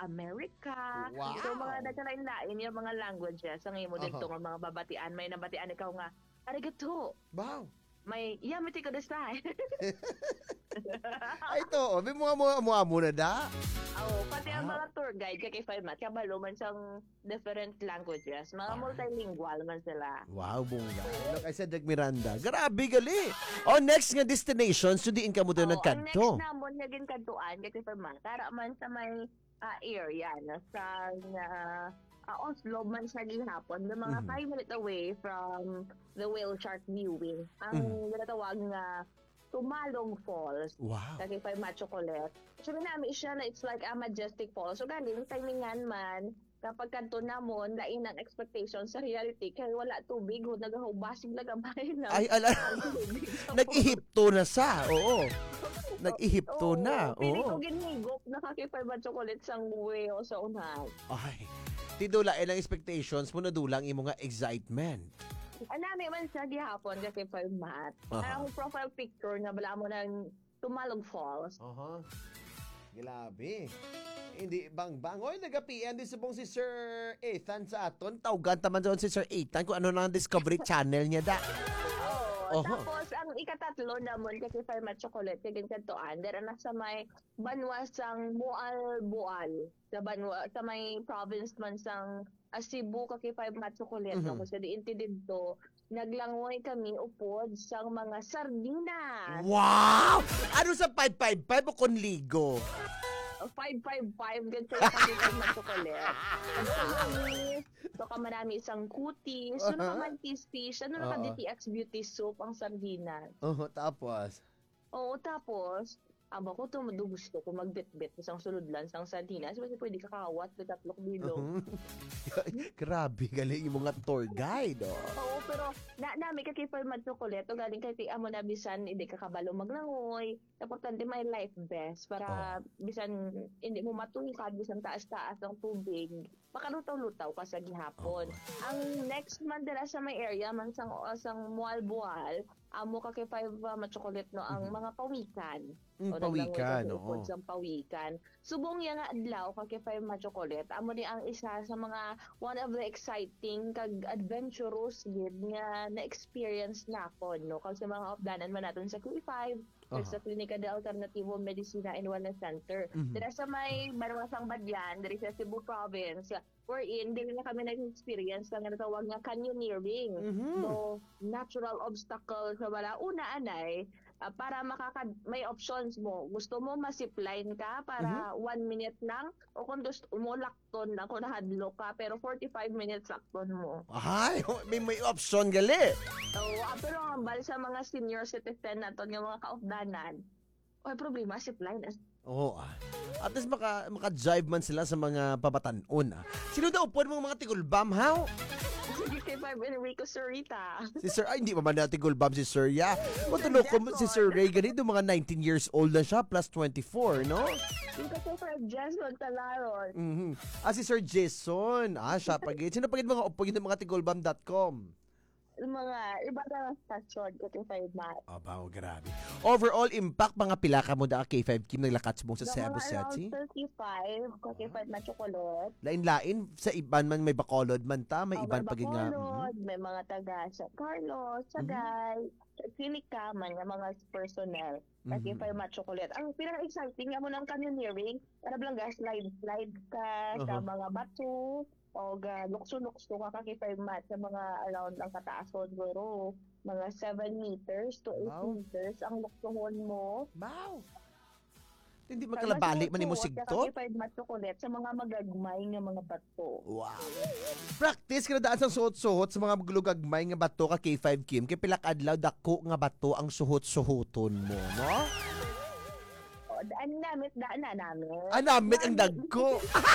America. Wow. So mga nagkalain-lain yung mga languages ang imo dito nga mga babatian. May nabatian ikaw nga arigato. Wow. May yamete kudasai. Ay, ito. May mga muna da. Oh, pati ang mga tour guide kay Firemat, kabalo man sang different languages. Mga multilingual man sila. Wow, bongga. Like I said, Miranda. Grabe, gali. Oh, next nga destinations, so diin ka mo doon Ang nagkanto. next namon nga ginkantuan kay Firemat, tara man sa may area na sa Oslo man siya gihapon, the mga 5 minutes away from the whale shark viewing. Ang ginatawag nga Tumalog Falls. Wow. Kagay pa yung chocolate. So, namin siya na it's like a majestic falls. So, galing timingan man, kapag kanto namon, lain ang expectation sa reality. Kaya wala tubig, nagahubasig na gamay na. Ay, nag-ihipto na sa. Oo. Nag-ihipto na. Pili ko Oo. ginhigop, nakakipay ba chocolate sang buwe o sa unahan. Ay. Tidula, ilang expectations mo na dulang imo nga excitement. Anami man siya gihapon kasi pa yung mat. Ang profile picture na bala mo ng Tumalog Falls. Grabe. Hindi bang oy nagapian din subong si Sir Ethan sa aton. Tawgan taman doon si Sir Ethan kung ano nang Discovery Channel niya da. Tapos, ang ikatatlo naman kasi Farmat Chocolate, kaging kantoan, dara na sa may banwasang Mual-Bual. Sa may province man sang Cebu, kaki Farmat Chocolate. No? Kasi diinti dito, naglangoy kami upod sa mga sardinas. Wow! Ano sa 555 o konligo? 555 ganito yung pagkakang na chocolate. So, marami isang kutis. So, nakamantis fish. Ano naka DTX beauty soup ang sardinas. Tapos? Oo, tapos, aba ko gusto ko magbit-bit isang suludlan sang sardinas. Kasi pwede kakawat sa tatlong bilog. Grabe, galing yung mga tour guide. Oo, pero namin kakipay mad chocolate. O galing kay amo na bisan, hindi kakabalo maglangoy. Importante may life vest para bisan hindi mo matungkad bisan taas-taas ng tubig. Makalutaw-lutaw ka sa gihapon. Ang next man dala sa may area man sang Mual-Bual, amo ka kay 5 chocolate no ang mga pawikan. Pawikan, oo. Sa pawikan. Subong yang adlaw ka kay 5 chocolate, amo ni ang isa sa mga one of the exciting kag adventurous gid nga na-experience na ako no kasi mga opdanan man naton sa Q5 sa Klinika de Alternativo Medicina and Wellness Center. Dira sa may Banwasang Badyan, diri sa Cebu Province, wherein dili na kami nag-experience ng natawag nga canyoneering. So, natural obstacle sa wala una anay para may options mo. Gusto mo masipline ka para 1 minute lang o kung gusto mo lakton lang kung nahadlo ka pero 45 minutes lakton mo. Ay, may option gali. So, pero ang bal sa mga senior citizen naton nga mga kaupdanan, problema zipline. Oo. At least maka-jive man sila sa mga pabatanon. Sino daw upon mga tigulbam, how? Sige kay 5 Enrico Sorita. Si Sir, hindi pa man na tigulbam si Sir, ya. Matulog ko si Sir Ray, ganito mga 19 years old na siya, plus 24, no? Yung kasi Sir Jason Talaron. Si Sir Jason. Siya pagit. Sino pagit mga upon yung mga tigulbam.com? Mga iba na stasyon ko kay 5 mat. Grabe. Overall impact, mga pila ka mo da K5 Kim naglakat subong sa Cebu City? Mga around 35 ko kay 5 mat chocolate. Lain-lain sa iban man may Bacolod man ta, may iban pagin nga. May mga taga San Carlos, Sagay, Silica man nga mga personnel. Kasi 5 mat chocolate. Ang pinaka-exciting nga mo ng canyoneering, para lang slide ka sa mga bato. O lukso-lukso ka kakipay mat sa mga around ang kataason guro. Mga 7 meters to 8 meters ang luksohon mo. Wow! Hindi makalabalik man mo sigtot? Kakipay mat chocolate sa mga magagmay nga mga bato. Wow! Practice ka na daan sa suhot-suhot sa mga magulugagmay nga bato ka K5 Kim. Kaya pilak adlaw dako nga bato ang suhot-suhoton mo, no? Daan namin. Namit ang dagko!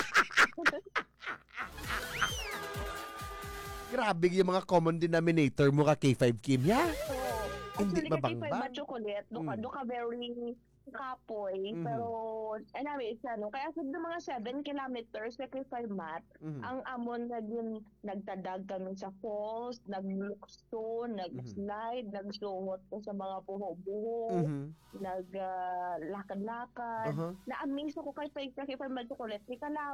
Grabe yung mga common denominator mo ka K5 Kim, ya? Hindi mabangbang. Actually, K5 chocolate, do ka very kapoy, pero kaya sa mga 7 kilometers na K5 mat, ang amon na din nagtadag kami sa falls, naglukso, nag-slide, nagsuhot ko sa mga buho-buho, naglakad-lakad. Na-amaze ako kay K5 mat chocolate,